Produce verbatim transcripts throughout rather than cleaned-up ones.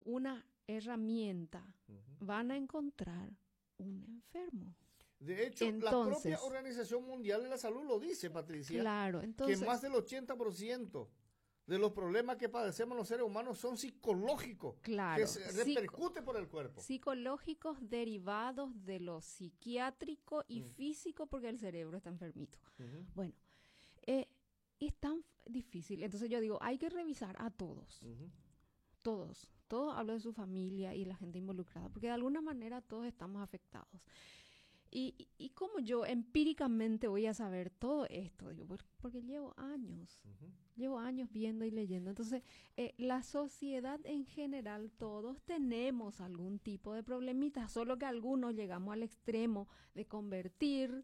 una herramienta, uh-huh. van a encontrar un enfermo. De hecho, entonces, la propia Organización Mundial de la Salud lo dice, Patricia, claro, entonces, que más del ochenta por ciento de los problemas que padecemos los seres humanos son psicológicos, claro, que se repercute por el cuerpo. Psicológicos derivados de lo psiquiátrico y uh-huh. físico, porque el cerebro está enfermito. Uh-huh. Bueno, eh, es tan difícil. Entonces yo digo, hay que revisar a todos. Uh-huh. Todos. Todos hablo de su familia y la gente involucrada, porque de alguna manera todos estamos afectados. Y, y cómo yo empíricamente voy a saber todo esto, digo, porque llevo años, uh-huh. llevo años viendo y leyendo. Entonces, eh, la sociedad en general, todos tenemos algún tipo de problemita, solo que algunos llegamos al extremo de convertir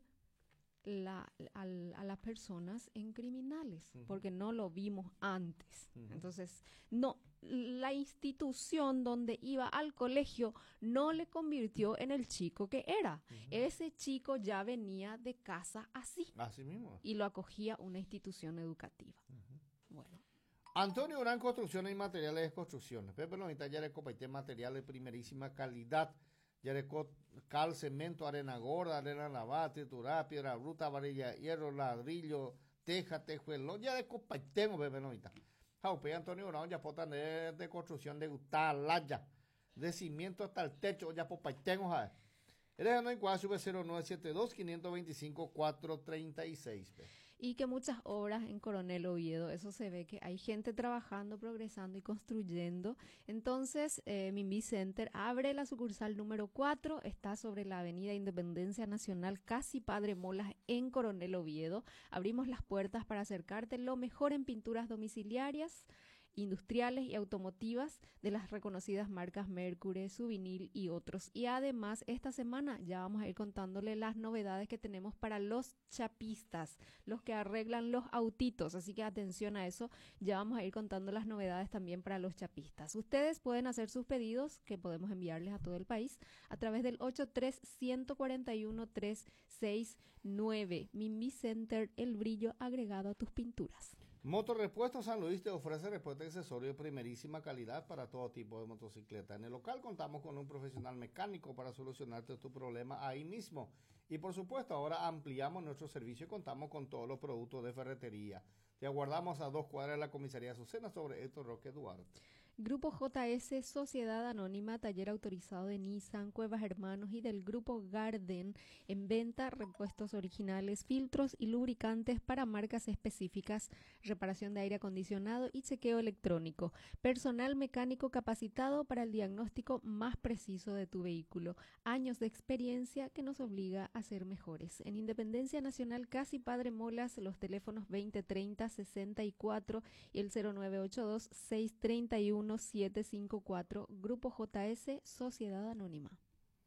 la, a, a las personas en criminales, uh-huh. porque no lo vimos antes. Uh-huh. Entonces, no, la institución donde iba al colegio no le convirtió en el chico que era. Uh-huh. Ese chico ya venía de casa así. Así mismo. Y lo acogía una institución educativa. Uh-huh. Bueno. Antonio Gran Construcciones y Materiales de Construcciones. Pepe nos ya le compartí materiales de primerísima calidad. Ya le cal, cemento, arena gorda, arena lavada, triturada, piedra bruta, varilla, hierro, ladrillo, teja, tejuelo. Ya le compartimos, Pepe Novita. Jaupe Antonio Brown ya potan de, de construcción de utalaya, de cimiento hasta el techo, ya compartimos a Eres no en sube cero nueve siete dos, cinco dos cinco, cuatro tres seis. Y que muchas obras en Coronel Oviedo, eso se ve que hay gente trabajando, progresando y construyendo. Entonces, eh, Mimbi Center abre la sucursal número cuatro, está sobre la avenida Independencia Nacional, casi Padre Molas, en Coronel Oviedo. Abrimos las puertas para acercarte lo mejor en pinturas domiciliarias, industriales y automotivas de las reconocidas marcas Mercury, Suvinil y otros. Y además, esta semana ya vamos a ir contándole las novedades que tenemos para los chapistas, los que arreglan los autitos. Así que atención a eso, ya vamos a ir contando las novedades también para los chapistas. Ustedes pueden hacer sus pedidos, que podemos enviarles a todo el país, a través del ocho tres, uno cuatro uno, tres seis nueve. Mimbi Center, el brillo agregado a tus pinturas. Motorrepuestos San Luis te ofrece repuestos y accesorios de primerísima calidad para todo tipo de motocicleta. En el local contamos con un profesional mecánico para solucionarte tu problema ahí mismo. Y por supuesto, ahora ampliamos nuestro servicio y contamos con todos los productos de ferretería. Te aguardamos a dos cuadras de la comisaría Azucena sobre Héctor Roque Duarte. Grupo J S, Sociedad Anónima, taller autorizado de Nissan, Cuevas Hermanos y del Grupo Garden, en venta, repuestos originales, filtros y lubricantes para marcas específicas, reparación de aire acondicionado y chequeo electrónico. Personal mecánico capacitado para el diagnóstico más preciso de tu vehículo. Años de experiencia que nos obliga a ser mejores. En Independencia Nacional, casi Padre Molas, los teléfonos veinte treinta sesenta y cuatro y el cero nueve ocho dos, seis tres uno, siete cinco cuatro. Grupo J S, Sociedad Anónima.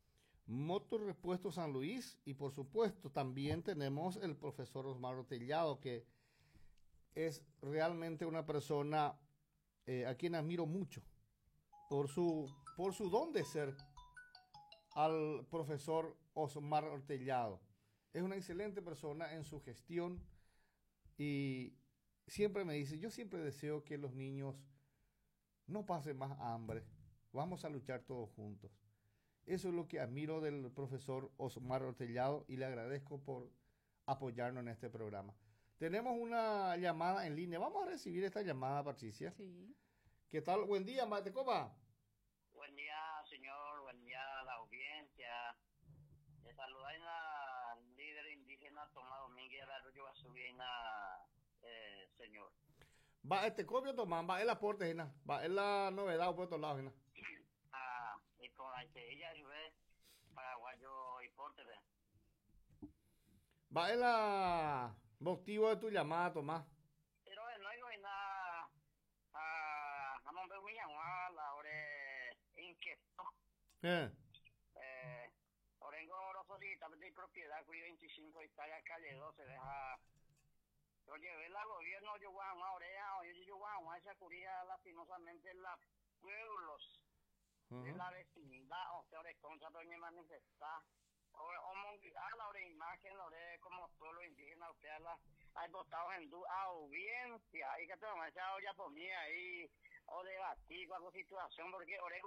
Motor Repuesto San Luis, y por supuesto también tenemos el profesor Osmar Tellado, que es realmente una persona eh, a quien admiro mucho por su, por su don de ser, al profesor Osmar Tellado. Es una excelente persona en su gestión y siempre me dice, yo siempre deseo que los niños no pasen más hambre, vamos a luchar todos juntos. Eso es lo que admiro del profesor Osmar Ortellado y le agradezco por apoyarnos en este programa. Tenemos una llamada en línea, vamos a recibir esta llamada, Patricia. Sí. ¿Qué tal? Buen día, Mate, ¿cómo va? Buen día, señor, buen día a la audiencia. Le saluda la líder indígena Tomás Domínguez Arroyo Basubina, eh, señor. Va, este copio Tomás, va el aporte, Gina. Va, es la novedad por otro lado, Gina. Ah, y con la que ella ayude paraguayo y porte, ¿ve? Va, es la motivo de tu llamada, Tomás. Pero no hay nada. Ah, vamos a ver mi llamada, la hora inquieto. Eh. Eh, Orengo Orozolita, de propiedad, cuyo veinticinco hectáreas, calle doce, deja. Yo llevé al gobierno, yo voy a una oreja, yo yo voy a una esa curía lastimosamente en los pueblos, uh-huh. de la vecindad, o sea, de contra doña manifestar, o, o montar la hora imagen, la hora como pueblo indígena, usted la, hay votados en du, audiencia, y que te van a echar olla por mí ahí, o debatir cualquier situación, porque Orengo